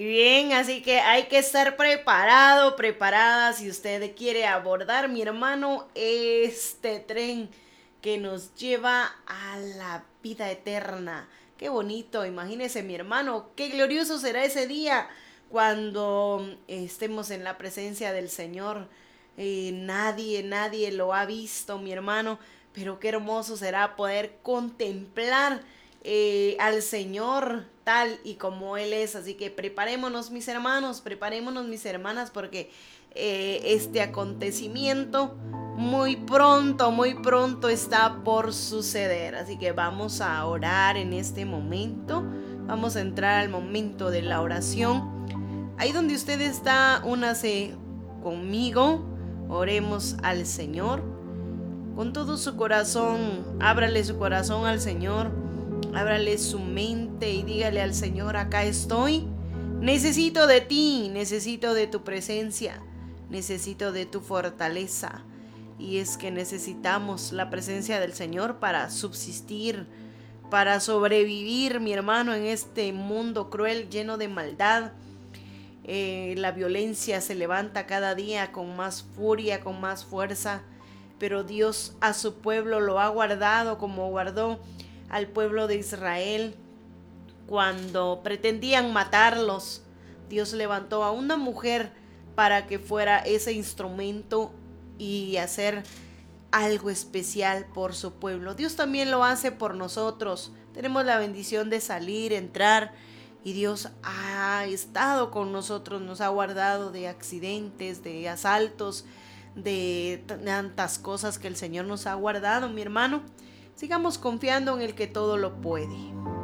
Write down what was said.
Bien, así que hay que estar preparado, preparada si usted quiere abordar, mi hermano, este tren que nos lleva a la vida eterna. Qué bonito, imagínese, mi hermano, qué glorioso será ese día cuando estemos en la presencia del Señor. Nadie lo ha visto, mi hermano, pero qué hermoso será poder contemplar al Señor tal y como Él es. Así que preparémonos, mis hermanos, preparémonos, mis hermanas, porque este acontecimiento muy pronto está por suceder. Así que vamos a orar en este momento. Vamos a entrar al momento de la oración. Ahí donde usted está, únase conmigo. Oremos al Señor. Con todo su corazón, ábrale su corazón al Señor. Ábrale su mente y dígale al Señor, acá estoy. Necesito de ti, necesito de tu presencia, necesito de tu fortaleza. Y es que necesitamos la presencia del Señor para subsistir, para sobrevivir, mi hermano, en este mundo cruel, lleno de maldad. La violencia se levanta cada día con más furia, con más fuerza, pero Dios a su pueblo lo ha guardado como guardó al pueblo de Israel cuando pretendían matarlos. Dios levantó a una mujer para que fuera ese instrumento y hacer algo especial por su pueblo. Dios también lo hace por nosotros. Tenemos la bendición de salir, entrar, y Dios ha estado con nosotros, nos ha guardado de accidentes, de asaltos, de tantas cosas que el Señor nos ha guardado, mi hermano. Sigamos confiando en el que todo lo puede.